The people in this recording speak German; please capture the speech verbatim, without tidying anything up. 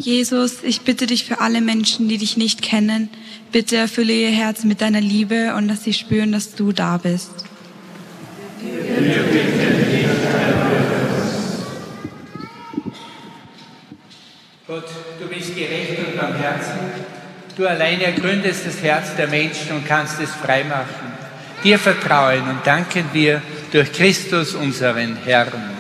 Jesus, ich bitte dich für alle Menschen, die dich nicht kennen. Bitte erfülle ihr Herz mit deiner Liebe und dass sie spüren, dass du da bist. Gott, du bist gerecht und barmherzig. Du allein ergründest das Herz der Menschen und kannst es freimachen. Dir vertrauen und danken wir durch Christus, unseren Herrn.